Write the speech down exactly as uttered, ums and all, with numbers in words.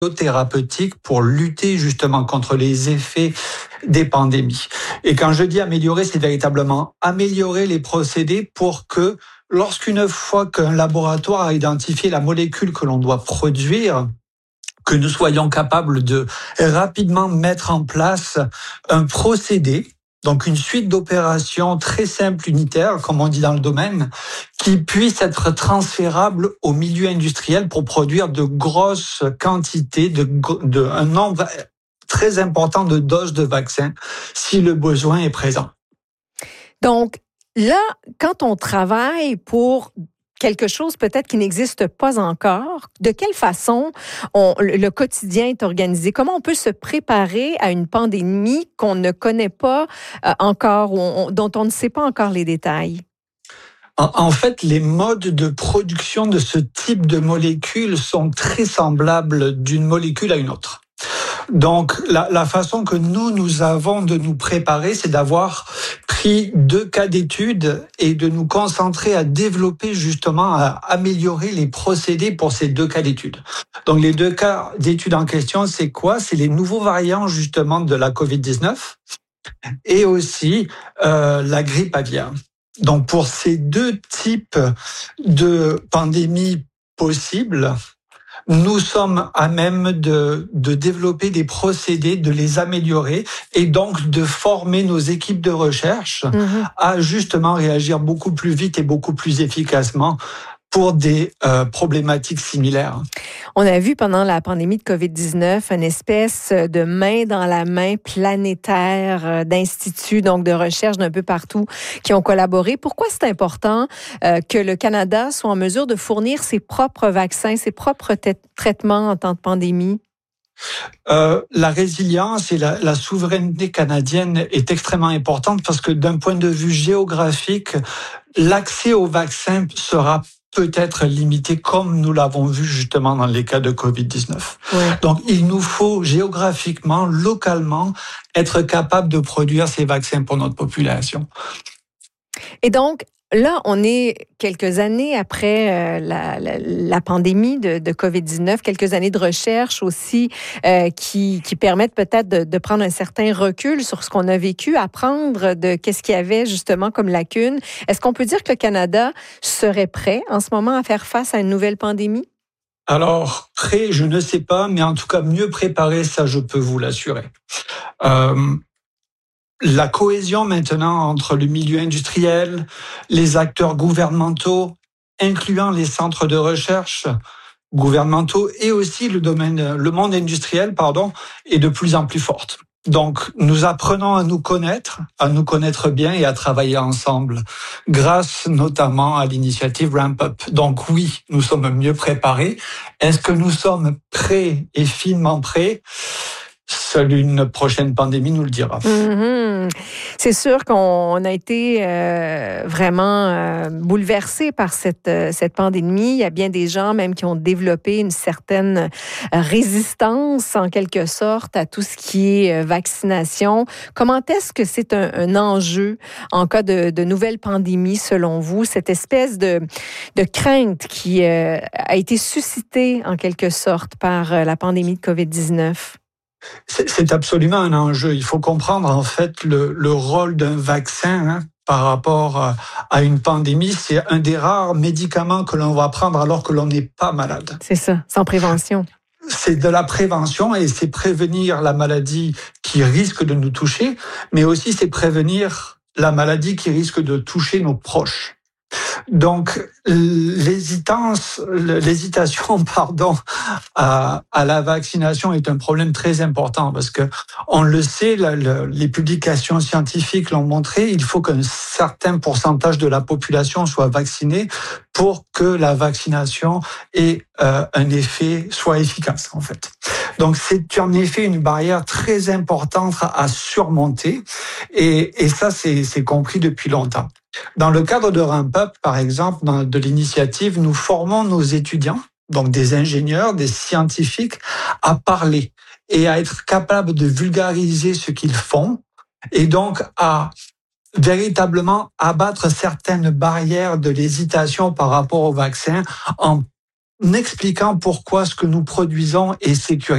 thérapeutique pour lutter justement contre les effets des pandémies. Et quand je dis améliorer, c'est véritablement améliorer les procédés pour que lorsqu'une fois qu'un laboratoire a identifié la molécule que l'on doit produire, que nous soyons capables de rapidement mettre en place un procédé, donc une suite d'opérations très simples, unitaires, comme on dit dans le domaine, qui puisse être transférable au milieu industriel pour produire de grosses quantités, de, de un nombre très important de doses de vaccins, si le besoin est présent. Donc, là, quand on travaille pour quelque chose peut-être qui n'existe pas encore, de quelle façon on, le quotidien est organisé? Comment on peut se préparer à une pandémie qu'on ne connaît pas euh, encore, ou on, dont on ne sait pas encore les détails? En, en fait, les modes de production de ce type de molécules sont très semblables d'une molécule à une autre. Donc, la, la façon que nous, nous avons de nous préparer, c'est d'avoir pris deux cas d'études et de nous concentrer à développer justement, à améliorer les procédés pour ces deux cas d'études. Donc, les deux cas d'études en question, c'est quoi? C'est les nouveaux variants justement de la covid dix-neuf et aussi euh, la grippe aviaire. Donc, pour ces deux types de pandémies possibles, nous sommes à même de, de développer des procédés, de les améliorer et donc de former nos équipes de recherche mmh. à justement réagir beaucoup plus vite et beaucoup plus efficacement pour des euh, problématiques similaires. On a vu pendant la pandémie de covid dix-neuf une espèce de main dans la main planétaire d'instituts, donc de recherche d'un peu partout qui ont collaboré. Pourquoi c'est important euh, que le Canada soit en mesure de fournir ses propres vaccins, ses propres t- traitements en temps de pandémie? Euh, la résilience et la, la souveraineté canadienne est extrêmement importante parce que d'un point de vue géographique, l'accès aux vaccins sera peut-être limité comme nous l'avons vu justement dans les cas de covid dix-neuf. Ouais. Donc, il nous faut géographiquement, localement, être capable de produire ces vaccins pour notre population. Et donc, là, on est quelques années après euh, la, la, la pandémie de, de covid dix-neuf, quelques années de recherche aussi euh, qui, qui permettent peut-être de, de prendre un certain recul sur ce qu'on a vécu, apprendre de qu'est-ce qu'il y avait justement comme lacune. Est-ce qu'on peut dire que le Canada serait prêt en ce moment à faire face à une nouvelle pandémie? Alors, prêt, je ne sais pas, mais en tout cas mieux préparé, ça je peux vous l'assurer. Euh, La cohésion maintenant entre le milieu industriel, les acteurs gouvernementaux, incluant les centres de recherche gouvernementaux et aussi le domaine, le monde industriel, pardon, est de plus en plus forte. Donc, nous apprenons à nous connaître, à nous connaître bien et à travailler ensemble, grâce notamment à l'initiative Ramp Up. Donc oui, nous sommes mieux préparés. Est-ce que nous sommes prêts et finement prêts ? Seule une prochaine pandémie nous le dira. Mm-hmm. C'est sûr qu'on a été euh, vraiment euh, bouleversés par cette, euh, cette pandémie. Il y a bien des gens même qui ont développé une certaine résistance, en quelque sorte, à tout ce qui est vaccination. Comment est-ce que c'est un, un enjeu en cas de, de nouvelle pandémie, selon vous, cette espèce de, de crainte qui euh, a été suscitée, en quelque sorte, par la pandémie de covid dix-neuf? C'est absolument un enjeu. Il faut comprendre en fait le, le rôle d'un vaccin hein, par rapport à une pandémie. C'est un des rares médicaments que l'on va prendre alors que l'on n'est pas malade. C'est ça, sans prévention. C'est de la prévention et c'est prévenir la maladie qui risque de nous toucher, mais aussi c'est prévenir la maladie qui risque de toucher nos proches. Donc, l'hésitance, l'hésitation, pardon, à, à la vaccination est un problème très important parce que on le sait, la, la, les publications scientifiques l'ont montré, il faut qu'un certain pourcentage de la population soit vaccinée pour que la vaccination ait euh, un effet, soit efficace en fait. Donc, c'est en effet une barrière très importante à surmonter et, et ça, c'est, c'est compris depuis longtemps. Dans le cadre de Ramp Up, par exemple, dans, de l'initiative, nous formons nos étudiants, donc des ingénieurs, des scientifiques, à parler et à être capables de vulgariser ce qu'ils font et donc à véritablement abattre certaines barrières de l'hésitation par rapport au vaccin en expliquant pourquoi ce que nous produisons est sécurisé.